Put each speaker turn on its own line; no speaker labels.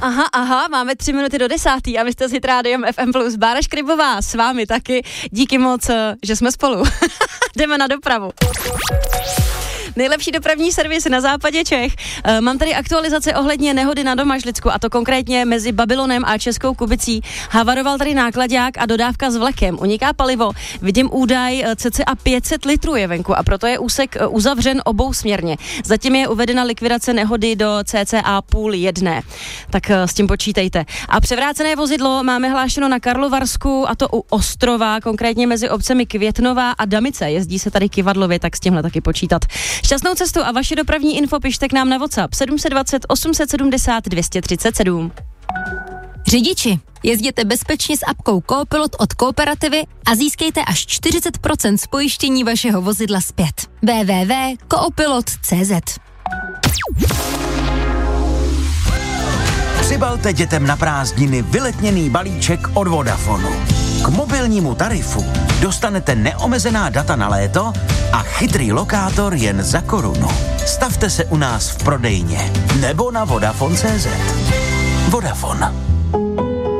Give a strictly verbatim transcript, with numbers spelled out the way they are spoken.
Aha, aha, máme tři minuty do desátý a vy jste si Rádiem F M plus. Bára Škribová s vámi taky. Díky moc, že jsme spolu. Jdeme na dopravu. Nejlepší dopravní servis na západě Čech. E, mám tady aktualizace ohledně nehody na Domažlicku, a to konkrétně mezi Babylonem a Českou Kubicí. Havaroval tady nákladák a dodávka s vlekem. Uniká palivo. Vidím údaj cca pět set litrů je venku a proto je úsek uzavřen obousměrně. Zatím je uvedena likvidace nehody do cca půl jedné. Tak s tím počítejte. A převrácené vozidlo máme hlášeno na Karlovarsku, a to u Ostrova, konkrétně mezi obcemi Květnová a Damice. Jezdí se tady kyvadlově, tak s tímhle taky počítat. Šťastnou cestu a vaše dopravní info pište k nám na WhatsApp sedm set dvacet osm set sedmdesát dvě stě třicet sedm.
Řidiči, jezděte bezpečně s apkou Coopilot od Kooperativy a získejte až čtyřicet procent z pojištění vašeho vozidla zpět. w w w tečka coopilot tečka c z.
Přibalte dětem na prázdniny vyletněný balíček od Vodafonu. K mobilnímu tarifu dostanete neomezená data na léto a chytrý lokátor jen za korunu. Stavte se u nás v prodejně nebo na Vodafone tečka cé zet. Vodafone.